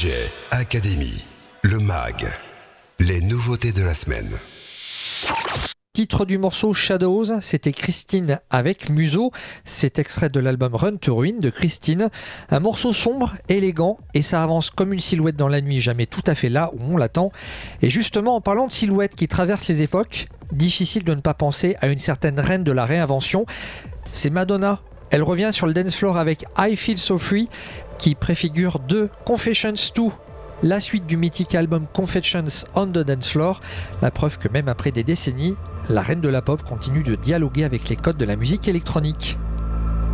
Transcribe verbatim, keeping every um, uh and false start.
D J Academy, le mag, les nouveautés de la semaine. Titre du morceau Shadows, c'était Christine avec Museau. C'est extrait de l'album Run to Ruin de Christine. Un morceau sombre, élégant, et ça avance comme une silhouette dans la nuit, jamais tout à fait là où on l'attend. Et justement, en parlant de silhouettes qui traversent les époques, difficile de ne pas penser à une certaine reine de la réinvention. C'est Madonna. Elle revient sur le dance floor avec I Feel So Free, qui préfigure deux Confessions deux. La suite du mythique album Confessions on the Dance Floor, la preuve que même après des décennies, la reine de la pop continue de dialoguer avec les codes de la musique électronique.